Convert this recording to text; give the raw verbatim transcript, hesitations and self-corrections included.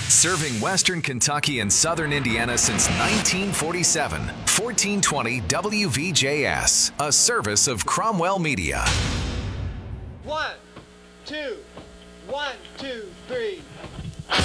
Serving Western Kentucky and Southern Indiana since nineteen forty-seven. fourteen twenty W V J S, a service of Cromwell Media. One, two, one, two, three.